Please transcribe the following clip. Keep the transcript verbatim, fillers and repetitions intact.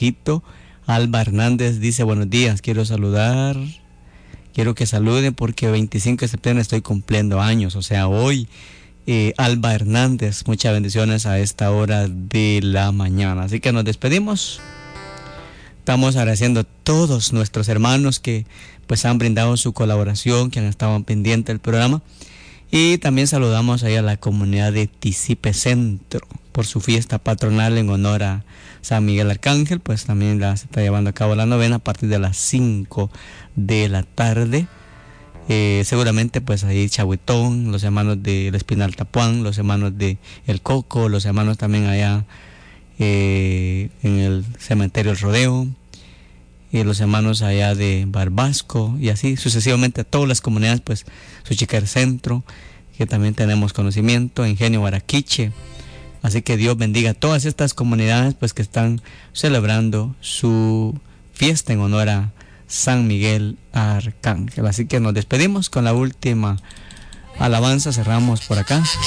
mensajito. Alba Hernández dice: buenos días, quiero saludar, quiero que saluden porque veinticinco de septiembre estoy cumpliendo años, o sea, hoy. Eh, Alba Hernández, muchas bendiciones a esta hora de la mañana. Así que nos despedimos. Estamos agradeciendo a todos nuestros hermanos que pues han brindado su colaboración, que han estado pendientes del programa. Y también saludamos ahí a la comunidad de Tisipe Centro por su fiesta patronal en honor a San Miguel Arcángel. Pues también la, se está llevando a cabo la novena a partir de las cinco de la tarde. Eh, seguramente pues ahí Chahuetón, los hermanos del Espinal Tapuán, los hermanos de El Coco, los hermanos también allá eh, en el cementerio El Rodeo, y los hermanos allá de Barbasco, y así sucesivamente a todas las comunidades, pues Suchicar Centro, que también tenemos conocimiento, Ingenio Baraquiche. Así que Dios bendiga a todas estas comunidades pues que están celebrando su fiesta en honor a San Miguel Arcángel. Así que nos despedimos con la última alabanza, cerramos por acá.